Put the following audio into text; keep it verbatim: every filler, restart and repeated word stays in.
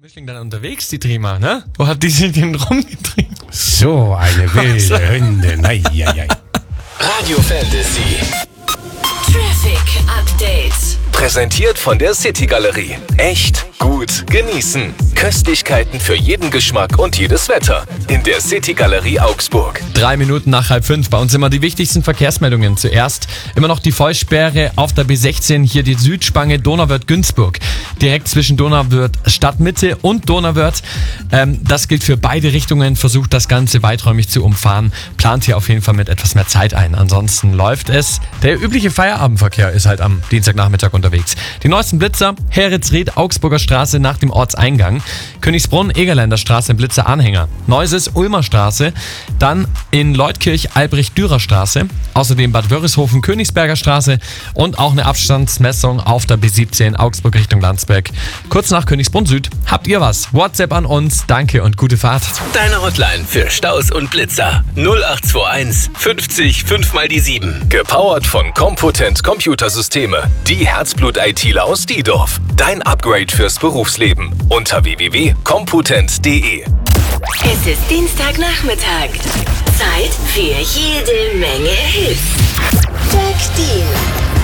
Mischling dann unterwegs, die Trima, ne? Wo hat die sich denn rumgetrieben? So eine wilde Hündin. Ei, ei, ei. Radio Fantasy. Traffic Update. Präsentiert von der City Galerie. Echt gut genießen. Köstlichkeiten für jeden Geschmack und jedes Wetter. In der City Galerie Augsburg. Drei Minuten nach halb fünf. Bei uns immer die wichtigsten Verkehrsmeldungen. Zuerst immer noch die Vollsperre auf der B sechzehn. Hier die Südspange Donauwörth-Günzburg. Direkt zwischen Donauwörth Stadtmitte und Donauwörth. Ähm, das gilt für beide Richtungen. Versucht das Ganze weiträumig zu umfahren. Plant hier auf jeden Fall mit etwas mehr Zeit ein. Ansonsten läuft es. Der übliche Feierabendverkehr ist halt am Dienstagnachmittag unterwegs. Die neuesten Blitzer. Herritzried, Augsburger Straße nach dem Ortseingang. Königsbrunn, Egerländer Straße, Blitzer Anhänger. Neuses, Ulmer Straße. Dann in Leutkirch, Albrecht-Dürer Straße. Außerdem Bad Wörishofen, Königsberger Straße. Und auch eine Abstandsmessung auf der B siebzehn Augsburg Richtung Landsberg. Kurz nach Königsbrunn Süd. Habt ihr was? WhatsApp an uns. Danke und gute Fahrt. Deine Hotline für Staus und Blitzer. null acht zwei eins fünfzig fünf mal die sieben. Gepowert von Compotent Computersysteme. Die Herzblut-ITler aus Diedorf. Dein Upgrade fürs Berufsleben. Unter w w w punkt compotent punkt d e. Es ist Dienstagnachmittag. Zeit für jede Menge Hits. Jack Dean